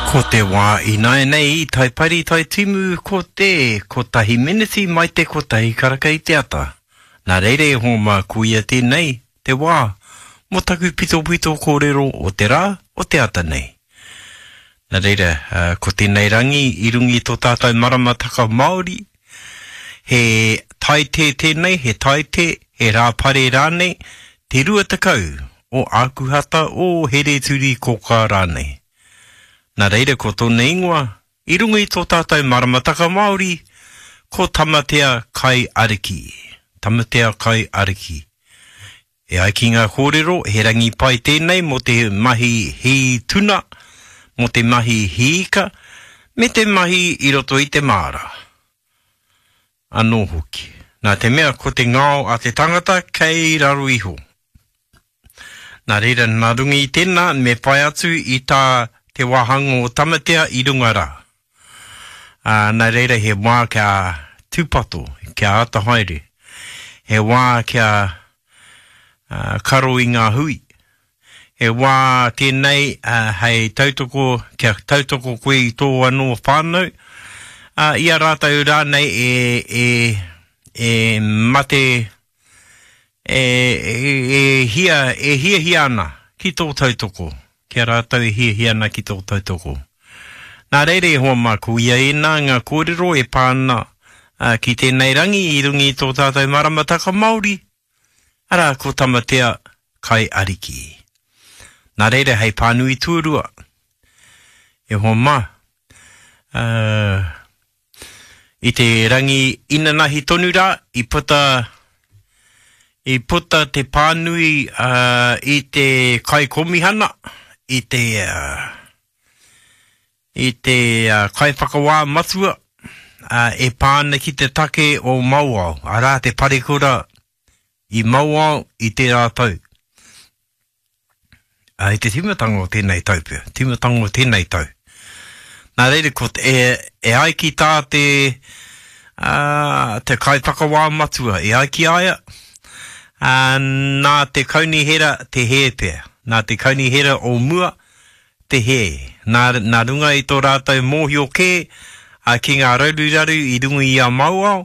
Ko te wā I nai nei, tai pari tai timu ko te, ko tahi miniti mai te ko tahi karaka I te ata. Nā reire ho mā kuia tēnei, te wā, mo taku pito pito kōrero o te rā, o te ata nei. Nā reire, ko tēnei rangi, I rungi tō tātou maramataka Māori, he tai te tēnei, he tai te, he rā pare rānei, te rua takau, o ākuhata o here turi koka rānei. Nā reire ko tōna ingoa, I rungi tō tātou maramataka Māori, ko tamatea kai ariki. Tamatea kai ariki. E ai ki ngā kōrero, he rangi pai tēnei mo te mahi hi tuna, mo te mahi hi ika, me te mahi I roto I te māra. Anō hoki. Nā te mea ko te ngāo a te tangata kei raro iho. Nā reira nā rungi I tēnā, me pai atu I tā te wāhanga o tamatea I runga rā. Nā reira he wā kia tūpato, kia ata haere. He wā kia karo I ngā hui. He wā tēnei hei tautoko, kia tautoko koe I tō anō whānau. Ia rātau rānei e mate e hia ana ki tō tautoko. Kia rātau e hia ana ki tō tautoko. Nā reire hoa mā kuia e nā ngā kōrero e pāna ki tēnei rangi I rungi tō tātou maramataka Māori. Ara ko tamatea kai ariki. Nā reire hei pānui tūrua. E hoa mā. I te rangi inanahi tonu rā, I puta te pānui I te kai komihana, I te kai whakawā matua, e pāna ki te take o Mauao, arā te parekura I Mauao I te rātau. I te timatanga o tēnei tau pia, timatanga o tēnei tau. Nā reire ko e ai ki tā te kai whakawā matua, e ai ki aia, nā te kaunihera te he pia, nā te kaunihera o mua te he. Nā runga I tō rātau mōhi o kē, ki ngā rauru I runga I a Mauao,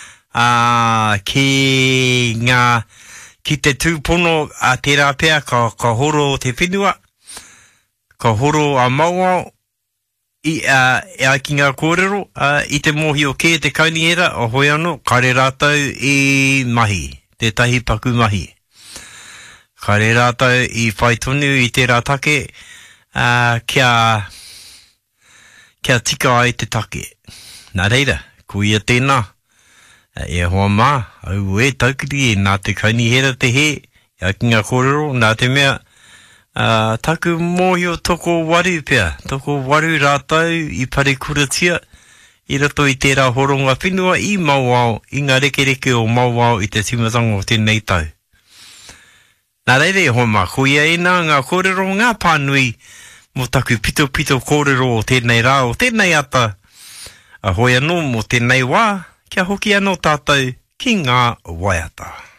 ki te tūpono a te rā pia, ka horo te whenua, ka horo a Mauao, e ai ki ngā kōrero, I te mōhi o kē te kaunihera, o hoi anō, kare rātau I mahi, te tahi paku mahi. Kare rātau I whai tonu I te rā take, kia tika ai te take. Nā reira, kuia tēnā, e hoa mā, au e taukiri e nā te kaunihera te he, e ai ki ngā kōrero, nā te mea, taku mōhi o toko waru pia, toko waru rātau I pare kuratia, I rato I tērā horonga whenua I Mauao, I ngā rekereke o Mauao I te timatanga o tēnei tau. Nā reire hoa mā, kuia e nā ngā kōrero ngā pānui, mo taku pito pito kōrero o tēnei rā o tēnei ata, a hoi anō mo tēnei wā, kia hoki anō tātou ki ngā waiata.